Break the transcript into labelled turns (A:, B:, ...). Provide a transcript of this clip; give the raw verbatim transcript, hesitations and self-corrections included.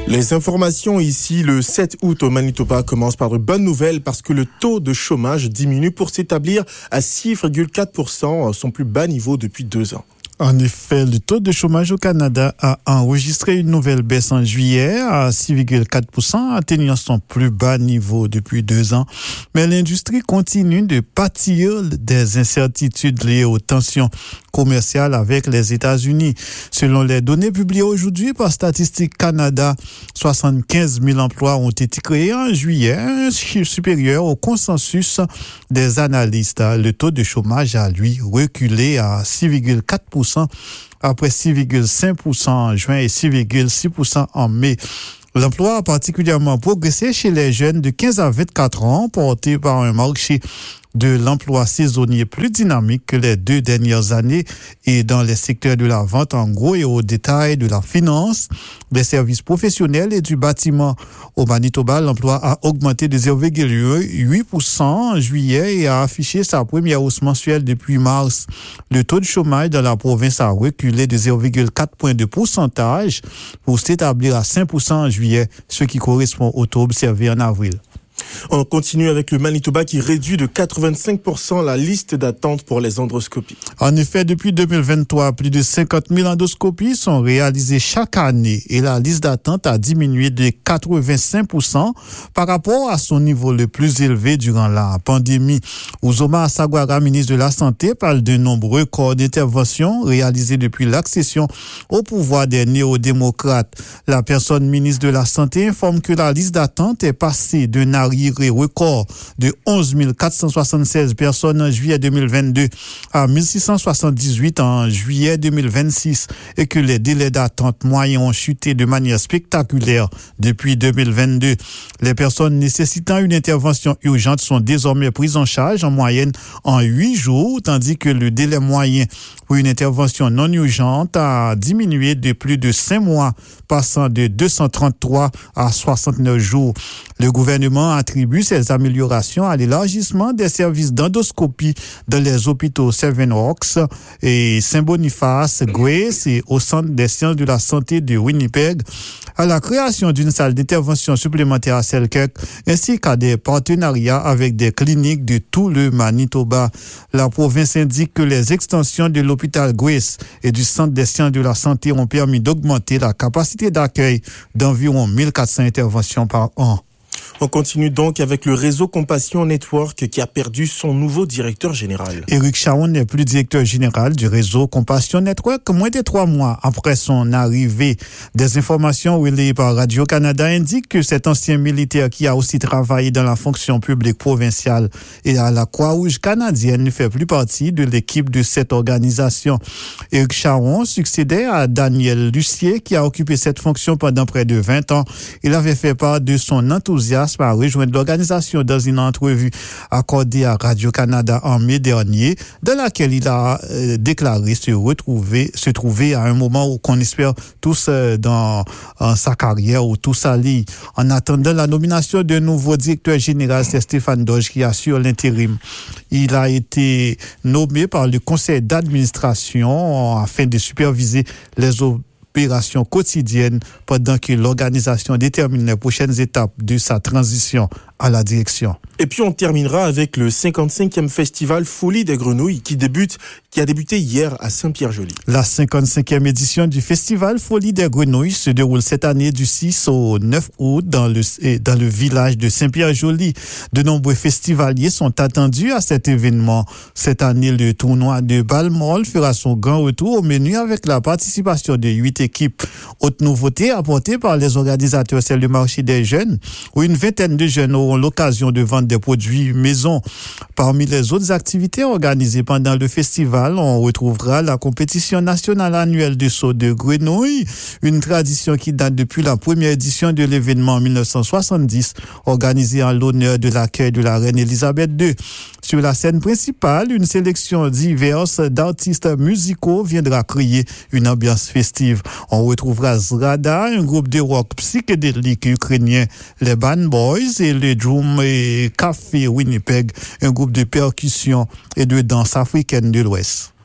A: Les informations ici, le sept août au Manitoba commence par de bonnes nouvelles parce que le taux de chômage diminue pour s'établir à six virgule quatre pour cent, son plus bas niveau depuis deux ans.
B: En effet, le taux de chômage au Canada a enregistré une nouvelle baisse en juillet à six virgule quatre pour cent, atteignant son plus bas niveau depuis deux ans. Mais l'industrie continue de pâtir des incertitudes liées aux tensions commerciales avec les États-Unis. Selon les données publiées aujourd'hui par Statistique Canada, soixante-quinze mille emplois ont été créés en juillet, un chiffre supérieur au consensus des analystes. Le taux de chômage a, lui, reculé à six virgule quatre pour cent après six virgule cinq pour cent en juin et six virgule six pour cent en mai. L'emploi a particulièrement progressé chez les jeunes de quinze à vingt-quatre ans, portés par un marché de l'emploi saisonnier plus dynamique que les deux dernières années et dans les secteurs de la vente en gros et au détail, de la finance, des services professionnels et du bâtiment. Au Manitoba, l'emploi a augmenté de zéro virgule huit pour cent en juillet et a affiché sa première hausse mensuelle depuis mars. Le taux de chômage dans la province a reculé de zéro virgule quatre points de pourcentage pour s'établir à cinq pour cent en juillet, ce qui correspond au taux observé en avril.
A: On continue avec le Manitoba qui réduit de quatre-vingt-cinq pour cent la liste d'attente pour les endoscopies.
B: En effet, depuis deux mille vingt-trois, plus de cinquante mille endoscopies sont réalisées chaque année et la liste d'attente a diminué de quatre-vingt-cinq pour cent par rapport à son niveau le plus élevé durant la pandémie. Uzoma Asagwara, ministre de la Santé, parle de nombreux corps d'intervention réalisés depuis l'accession au pouvoir des néo-démocrates. La personne ministre de la Santé informe que la liste d'attente est passée d'un arriéré record de onze mille quatre cent soixante-seize personnes en juillet deux mille vingt-deux à mille six cent soixante-dix-huit en juillet deux mille vingt-six et que les délais d'attente moyens ont chuté de manière spectaculaire depuis deux mille vingt-deux. Les personnes nécessitant une intervention urgente sont désormais prises en charge en moyenne en huit jours, tandis que le délai moyen pour une intervention non urgente a diminué de plus de cinq mois, passant de deux cent trente-trois à soixante-neuf jours. Le gouvernement attribue ces améliorations à l'élargissement des services d'endoscopie dans les hôpitaux Seven Oaks et Saint-Boniface, Grace et au Centre des sciences de la santé de Winnipeg, à la création d'une salle d'intervention supplémentaire à Selkirk, ainsi qu'à des partenariats avec des cliniques de tout le Manitoba. La province indique que les extensions de l'hôpital Grace et du Centre des sciences de la santé ont permis d'augmenter la capacité d'accueil d'environ mille quatre cents interventions par an.
A: On continue donc avec le réseau Compassion Network qui a perdu son nouveau directeur général.
B: Éric Charon n'est plus directeur général du réseau Compassion Network moins de trois mois après son arrivée. Des informations relayées par Radio-Canada indiquent que cet ancien militaire qui a aussi travaillé dans la fonction publique provinciale et à la Croix-Rouge canadienne ne fait plus partie de l'équipe de cette organisation. Éric Charon succédait à Daniel Lucier qui a occupé cette fonction pendant près de vingt ans. Il avait fait part de son enthousiasme à rejoindre l'organisation dans une entrevue accordée à Radio-Canada en mai dernier, dans laquelle il a euh, déclaré se retrouver, se trouver à un moment où qu'on espère tous euh, dans euh, sa carrière ou tout sa ligne. En attendant la nomination d'un nouveau directeur général, c'est Stéphane Doge qui assure l'intérim. Il a été nommé par le conseil d'administration afin de superviser les opérations opération quotidienne pendant que l'organisation détermine les prochaines étapes de sa transition à la direction.
A: Et puis on terminera avec le cinquante-cinquième festival Folie des Grenouilles qui débute, qui a débuté hier à Saint-Pierre-Joli.
B: La cinquante-cinquième édition du festival Folie des Grenouilles se déroule cette année du six au neuf août dans le, dans le village de Saint-Pierre-Joli. De nombreux festivaliers sont attendus à cet événement. Cette année, le tournoi de Balmol fera son grand retour au menu avec la participation de huit équipes. Autre nouveauté apportée par les organisateurs, c'est le marché des jeunes, où une vingtaine de jeunes auront l'occasion de vendre des produits maison. Parmi les autres activités organisées pendant le festival, on retrouvera la compétition nationale annuelle de saut de grenouilles, une tradition qui date depuis la première édition de l'événement en dix-neuf cent soixante-dix, organisée en l'honneur de l'accueil de la reine Elisabeth deux. Sur la scène principale, une sélection diverse d'artistes musicaux viendra créer une ambiance festive. On retrouvera Zrada, un groupe de rock psychédélique ukrainien, les Band Boys et le Drum et Café Winnipeg, un groupe de percussion et de danse africaine de l'Ouest.